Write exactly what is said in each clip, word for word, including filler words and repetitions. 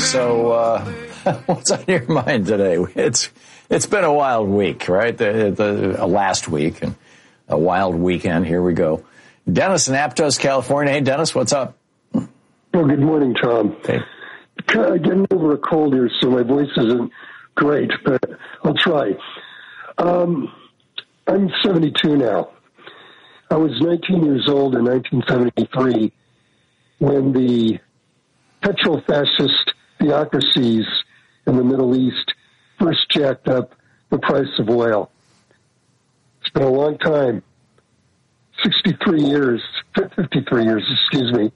So, uh, what's on your mind today? It's it's been a wild week, right? The, the uh, last week and a wild weekend. Here we go. Dennis in Aptos, California. Hey, Dennis, what's up? Well, good morning, Tom. Hey. Getting over a cold here, so my voice isn't great, but I'll try. Um, I'm seventy-two now. I was nineteen years old in nineteen seventy-three when the petrol-fascist theocracies in the Middle East first jacked up the price of oil. It's been a long time, sixty-three years, fifty-three years, excuse me,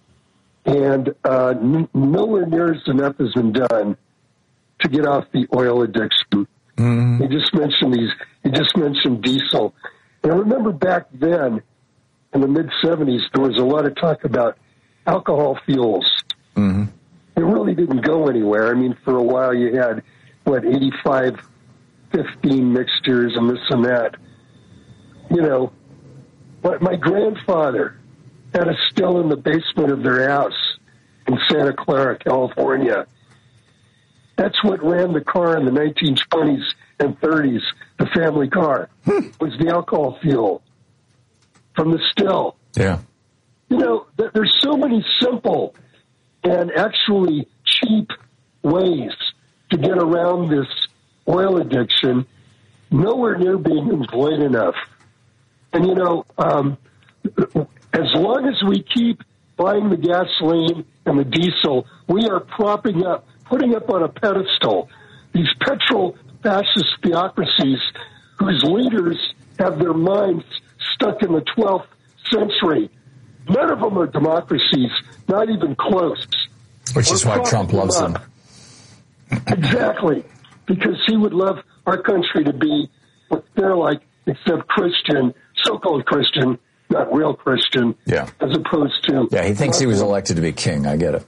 and uh, n- nowhere near as enough has been done to get off the oil addiction. Mm-hmm. You just mentioned these. You just mentioned diesel. And I remember back then, in the mid seventies, there was a lot of talk about alcohol fuels. Mm-hmm. It really didn't go anywhere. I mean, for a while you had, what, eighty-five fifteen mixtures and this and that. You know, but my grandfather had a still in the basement of their house in Santa Clara, California. That's what ran the car in the nineteen twenties and thirties, the family car, was the alcohol fuel from the still. Yeah. You know, there's so many simple and actually cheap ways to get around this oil addiction, nowhere near being employed enough. And, you know, um, as long as we keep buying the gasoline and the diesel, we are propping up, putting up on a pedestal these petrol fascist theocracies whose leaders have their minds stuck in the twelfth century. None of them are democracies, not even close. Which is why Trump loves them. Exactly, because he would love our country to be what they're like, except Christian, so-called Christian, not real Christian, yeah. as opposed to... Yeah, he thinks he was elected to be king. I get it.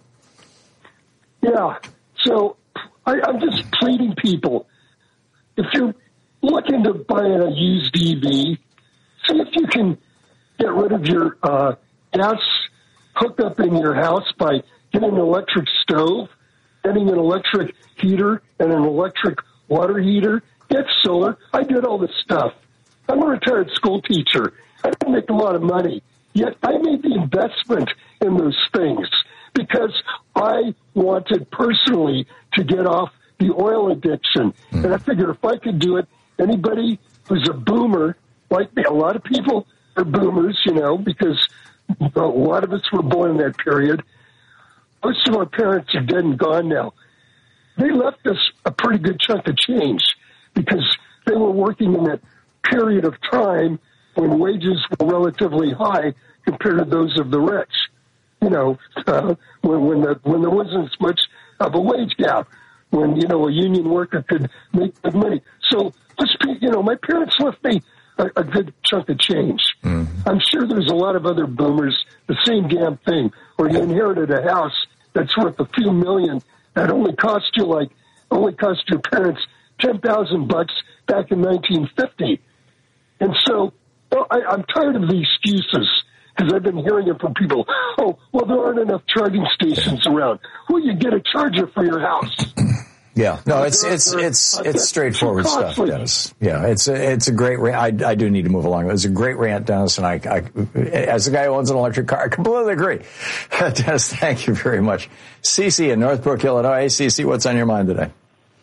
Yeah, so I, I'm just pleading people, if you're looking to buy a used E V, see if you can get rid of your uh, gas hookup in your house by getting an electric stove, getting an electric heater and an electric water heater. Get solar. I did all this stuff. I'm a retired school teacher. I didn't make a lot of money, yet I made the investment in those things because I wanted personally to get off the oil addiction. Mm. And I figured if I could do it, anybody who's a boomer, like me, a lot of people are boomers, you know, because a lot of us were born in that period. Most of our parents are dead and gone now. They left us a pretty good chunk of change because they were working in that period of time when wages were relatively high compared to those of the rich. You know, uh, when when, the, when there wasn't as much of a wage gap, when, you know, a union worker could make good money. So, just, you know, my parents left me a, a good chunk of change. Mm-hmm. I'm sure there's a lot of other boomers, the same damn thing, where you inherited a house that's worth a few million that only cost you like, only cost your parents ten thousand bucks back in nineteen fifty. And so, well, I, I'm tired of the excuses because I've been hearing it from people. Oh, well, there aren't enough charging stations around. Well, you get a charger for your house. Yeah, no, it's it's it's it's straightforward stuff, Dennis. Yeah, it's a, it's a great rant. I, I do need to move along. It's a great rant, Dennis, and I, I as a guy who owns an electric car, I completely agree. Dennis, thank you very much. Cece in Northbrook, Illinois. Hey, Cece, what's on your mind today?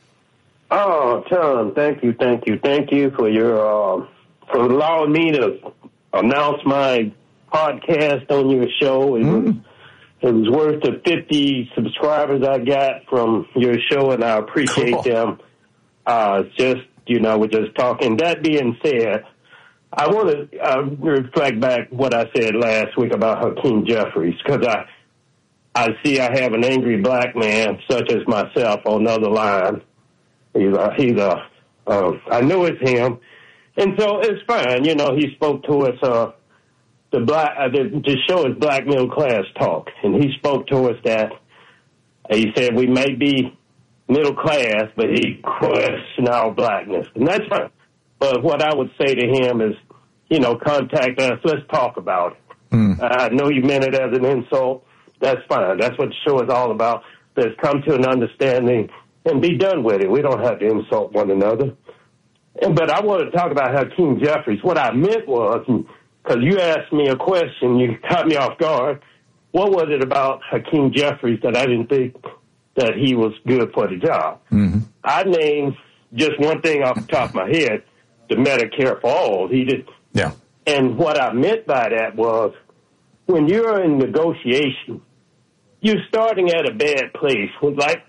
Oh, Tom, thank you, thank you, thank you for your uh, for allowing me to announce my podcast on your show. It mm. was It was worth the fifty subscribers I got from your show, and I appreciate cool. them. Uh, just, you know, we're just talking. That being said, I want to uh, reflect back what I said last week about Hakeem Jeffries, because I, I see I have an angry black man such as myself on the other line. He's a, he's a uh, I know it's him. And so it's fine. You know, he spoke to us, uh, The black uh, the, the show is Black Middle Class Talk, and he spoke to us that he said we may be middle class, but he questioned our blackness, and that's fine. But what I would say to him is, you know, contact us. Let's talk about it. Mm. I know you meant it as an insult. That's fine. That's what the show is all about. let's come to an understanding and be done with it. We don't have to insult one another. And, but I want to talk about Hakeem Jeffries. What I meant was, because you asked me a question, you caught me off guard. What was it about Hakeem Jeffries that I didn't think that he was good for the job? Mm-hmm. I named just one thing off the top of my head, the Medicare for All. He did. Yeah. And what I meant by that was, when you're in negotiation, you're starting at a bad place. Like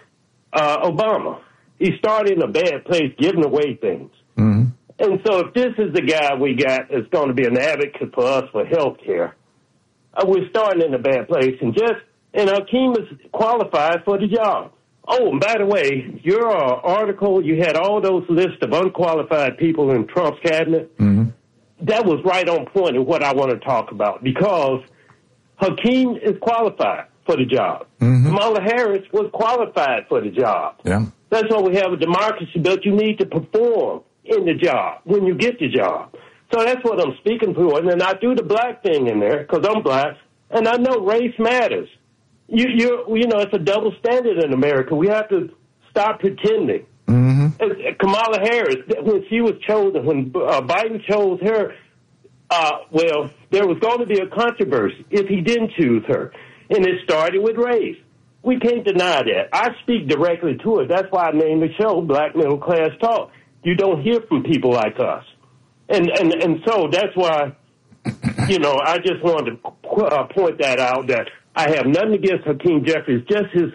uh, Obama, he started in a bad place, giving away things. Mm-hmm. And so, if this is the guy we got that's going to be an advocate for us for health care, uh, we're starting in a bad place. And just and Hakeem is qualified for the job. Oh, and by the way, your uh, article, you had all those lists of unqualified people in Trump's cabinet. Mm-hmm. That was right on point of what I want to talk about, because Hakeem is qualified for the job. Mm-hmm. Kamala Harris was qualified for the job. Yeah. That's why we have a democracy, but you need to perform in the job when you get the job. So that's what I'm speaking for. And then I do the black thing in there because I'm black, and I know race matters. You, you, you know, it's a double standard in America. We have to stop pretending. Mm-hmm. Kamala Harris, when she was chosen, when uh, Biden chose her, uh, well, there was going to be a controversy if he didn't choose her. And it started with race. We can't deny that. I speak directly to it. That's why I named the show Black Middle Class Talk. You don't hear from people like us. And and, and so that's why, you know, I just wanted to uh, point that out, that I have nothing against Hakeem Jeffries. Just his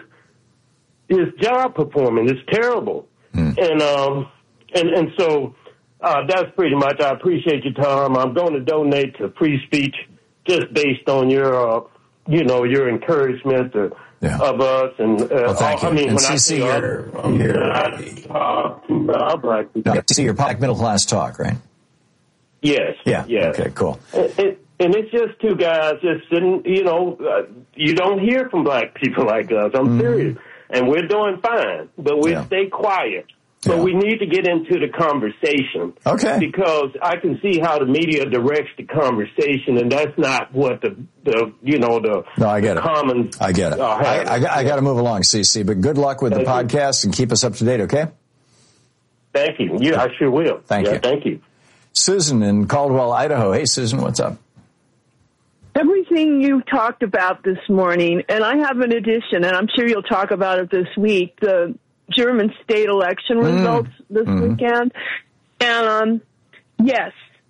his job performance is terrible. Mm. And, um, and, and so uh, that's pretty much, I appreciate you, Tom. I'm going to donate to free speech just based on your, uh, you know, your encouragement to, yeah. of us. And uh, well, thank I you. mean, and when C C, I your, your, uh, no, C C, your Black Middle Class Talk, right? Yes. Yeah. Yes. Okay, cool. It, it, and it's just two guys just sitting, you know, uh, you don't hear from black people like us. I'm mm-hmm. serious. And we're doing fine, but we yeah. stay quiet. So yeah. we need to get into the conversation. Okay. Because I can see how the media directs the conversation, and that's not what the, the you know, the, no, I get the it. common... I get it. Uh, I, I, I got to move along, C C, but good luck with thank the you. podcast, and keep us up to date, okay? Thank you. Yeah, I sure will. Thank yeah, you. Thank you. Susan in Caldwell, Idaho. Hey, Susan, what's up? Everything you talked about this morning, and I have an addition, and I'm sure you'll talk about it this week, the German state election results mm. this mm. weekend. And, um, yes,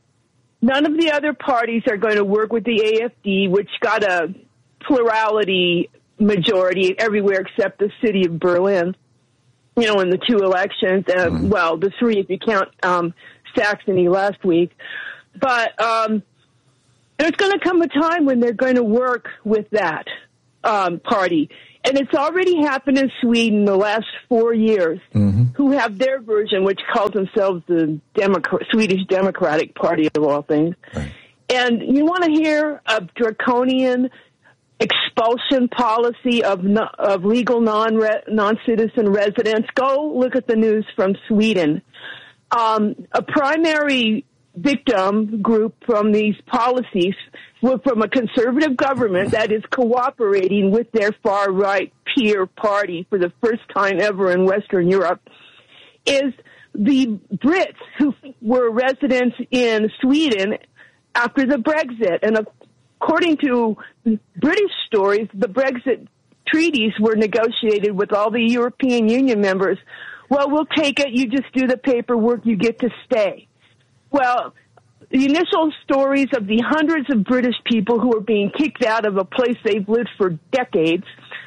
none of the other parties are going to work with the A F D, which got a plurality majority everywhere except the city of Berlin, you know, in the two elections. Uh, mm. Well, the three if you count um, Saxony last week. But... Um, There's going to come a time when they're going to work with that um, party. And it's already happened in Sweden the last four years, mm-hmm. who have their version, which calls themselves the Democrat, Swedish Democratic Party of all things. Right. And you want to hear a draconian expulsion policy of no, of legal non non-citizen residents? Go look at the news from Sweden. Um, a primary victim group from these policies were from a conservative government that is cooperating with their far-right peer party for the first time ever in Western Europe, is the Brits who were residents in Sweden after the Brexit. And according to British stories, the Brexit treaties were negotiated with all the European Union members. Well, we'll take it. You just do the paperwork. You get to stay. Well, the initial stories of the hundreds of British people who are being kicked out of a place they've lived for decades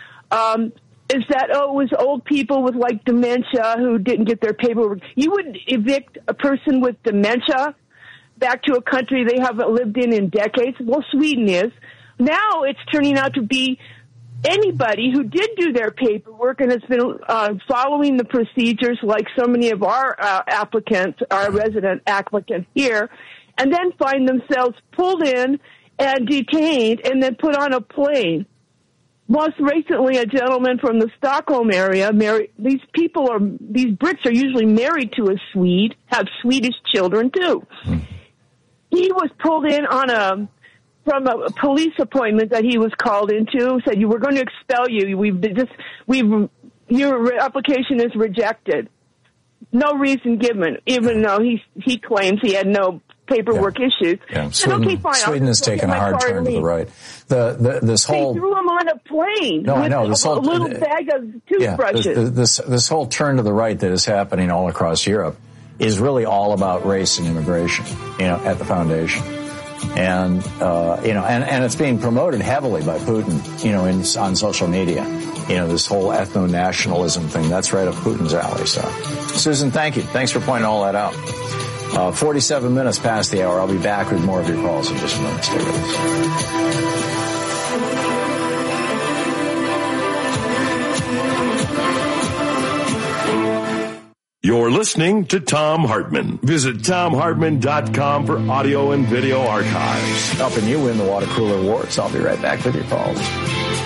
um, is that, oh, it was old people with, like, dementia who didn't get their paperwork. You would evict a person with dementia back to a country they haven't lived in in decades? Well, Sweden is. Now it's turning out to be anybody who did do their paperwork and has been uh, following the procedures like so many of our uh, applicants, our resident applicants here, and then find themselves pulled in and detained and then put on a plane. Most recently, a gentleman from the Stockholm area, married, these people are, these Brits are usually married to a Swede, have Swedish children too. He was pulled in on a from a police appointment that he was called into, said you were going to expel you. We've just we've your application is rejected. No reason given, even though he he claims he had no paperwork yeah. issues. Yeah. Sweden, okay, fine, Sweden has taken a hard turn to the right. The, the this whole they threw him on a plane. No, with I know this a, whole a little bag of toothbrushes. Yeah, this, this this whole turn to the right that is happening all across Europe is really all about race and immigration. You know, at the foundation. And, uh, you know, and, and it's being promoted heavily by Putin, you know, in, on social media. You know, this whole ethno-nationalism thing, that's right up Putin's alley. So, Susan, thank you. Thanks for pointing all that out. Uh, forty-seven minutes past the hour. I'll be back with more of your calls in just a moment. Stay with us. You're listening to Thom Hartmann. Visit Thom Hartmann dot com for audio and video archives. Helping you win the water cooler awards. I'll be right back with your calls.